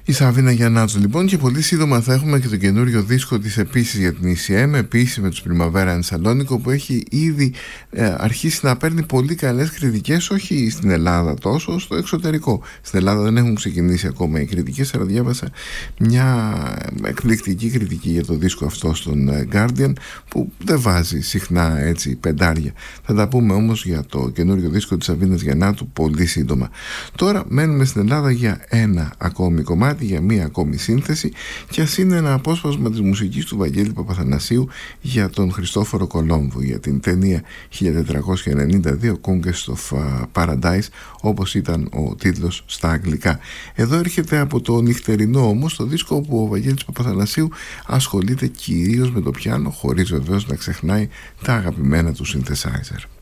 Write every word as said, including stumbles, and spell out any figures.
Η Σαβίνα Γιαννάτσου λοιπόν, και πολύ σύντομα θα έχουμε και το καινούριο δίσκο της επίσης για την ι σι εμ, επίσης με τους Πριμαβέρα Σαλόνικο, που έχει ήδη ε, αρχίσει να παίρνει πολύ καλές κριτικές, όχι στην Ελλάδα τόσο, στο εξωτερικό. Στην Ελλάδα δεν έχουν ξεκινήσει ακόμα οι κριτικές, αλλά διάβασα μια εκπληκτική κριτική για το δίσκο αυτό στον Guardian, που δεν βάζει συχνά έτσι πεντάρια. Θα τα πούμε όμως για το καινούριο δίσκο της Σαβίνας Γιαννάτου πολύ σύντομα. Τώρα μένουμε στην Ελλάδα για ένα ακόμη κομμάτι, για μία ακόμη σύνθεση, και ας είναι ένα απόσπασμα της μουσικής του Βαγγέλη Παπαθανασίου για τον Χριστόφορο Κολόμβο, για την ταινία χίλια τετρακόσια ενενήντα δύο Conquest of Paradise, όπως ήταν ο τίτλος στα αγγλικά. Εδώ έρχεται από το νυχτερινό όμως το δίσκο, όπου ο Βαγγέλης Παπαθανασίου ασχολείται κυρίως με το πιάνο, χωρίς βεβαίως να ξεχνάει τα αγαπημένα του synthesizer.